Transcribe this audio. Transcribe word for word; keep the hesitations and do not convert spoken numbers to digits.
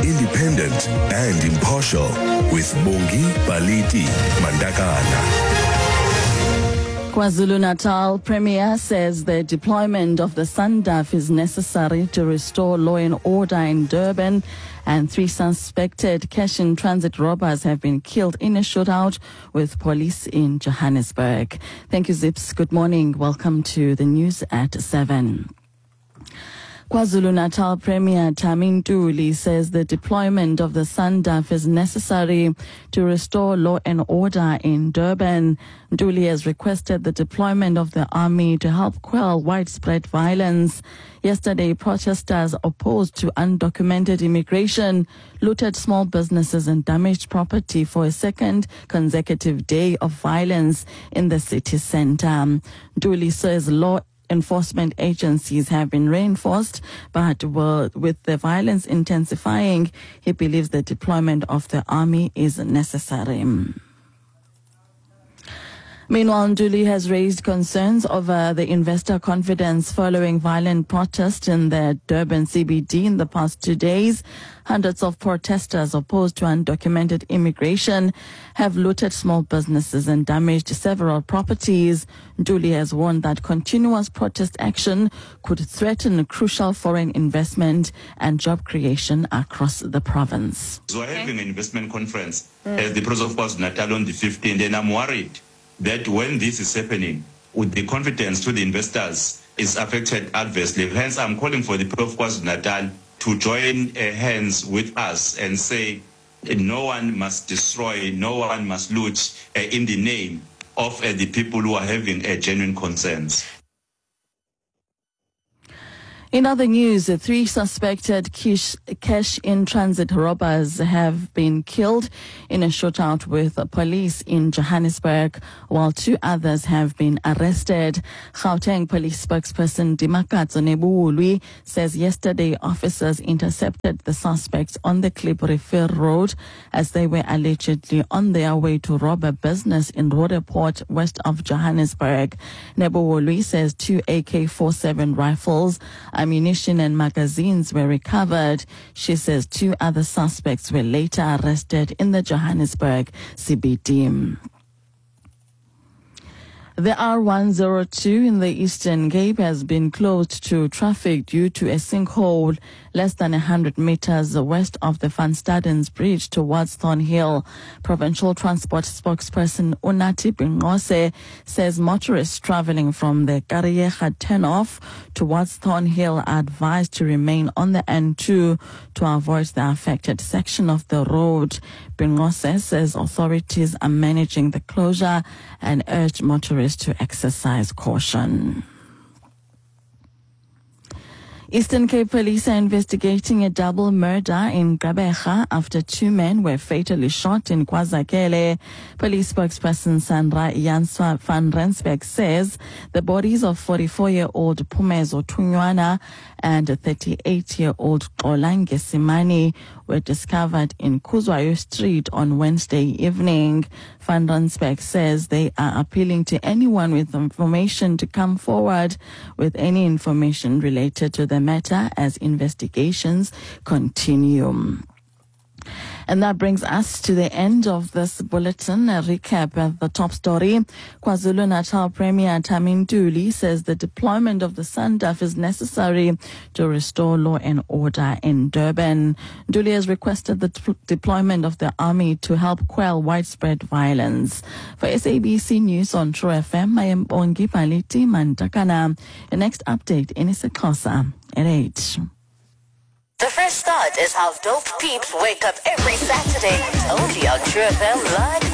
independent and impartial with Bongi Baliti Mandakana. KwaZulu-Natal Premier says the deployment of the SANDF is necessary to restore law and order in Durban, and three suspected cash-in-transit robbers have been killed in a shootout with police in Johannesburg. Thank you, Zips. Good morning. Welcome to the news at seven. KwaZulu-Natal Premier Tami Ntuli says the deployment of the SANDF is necessary to restore law and order in Durban. Ntuli has requested the deployment of the army to help quell widespread violence. Yesterday, protesters opposed to undocumented immigration looted small businesses and damaged property for a second consecutive day of violence in the city center. Ntuli says law enforcement agencies have been reinforced, but were, with the violence intensifying, he believes the deployment of the army is necessary. Meanwhile, Ntuli has raised concerns over the investor confidence following violent protests in the Durban C B D in the past two days. Hundreds of protesters opposed to undocumented immigration have looted small businesses and damaged several properties. Ntuli has warned that continuous protest action could threaten crucial foreign investment and job creation across the province. So we're having an investment conference mm. as the President of KwaZulu-Natal on the fifteenth, and I'm worried that when this is happening, with the confidence to the investors is affected adversely. Hence, I'm calling for the President of KwaZulu-Natal to join uh, hands with us and say uh, no one must destroy, no one must loot uh, in the name of uh, the people who are having uh, genuine concerns. In other news, three suspected cash-in-transit robbers have been killed in a shootout with police in Johannesburg, while two others have been arrested. Gauteng police spokesperson Dimakatso Nebuwulwi says yesterday officers intercepted the suspects on the Klip-Rivier Road as they were allegedly on their way to rob a business in Roodepoort, west of Johannesburg. Nebuwulwi says two A K forty-seven rifles, ammunition and magazines were recovered. She says two other suspects were later arrested in the Johannesburg C B D. The R one oh two in the Eastern Cape has been closed to traffic due to a sinkhole less than one hundred meters west of the Van Stadens Bridge towards Thornhill. Provincial Transport spokesperson Unathi Bingose says motorists traveling from the Kariega turnoff towards Thornhill are advised to remain on the N two to avoid the affected section of the road. Bingose says authorities are managing the closure and urged motorists to exercise caution. Eastern Cape Police are investigating a double murder in Gqeberha after two men were fatally shot in KwaZakele. Police spokesperson Sandra Janswa van Rensberg says the bodies of forty-four-year-old Pumezo Tunywana and thirty-eight-year-old Xolange Simani were discovered in Kuzwayo Street on Wednesday evening. Van Rensberg says they are appealing to anyone with information to come forward with any information related to the matter as investigations continue. And that brings us to the end of this bulletin. A recap of the top story. KwaZulu-Natal Premier Tami Ntuli says the deployment of the SANDF is necessary to restore law and order in Durban. Ntuli has requested the t- deployment of the army to help quell widespread violence. For S A B C News on True F M, I am Bongi Baliti Mandakana. The next update in isiXhosa at eight. The Fresh Start is how dope peeps wake up every Saturday, only on True F M Live.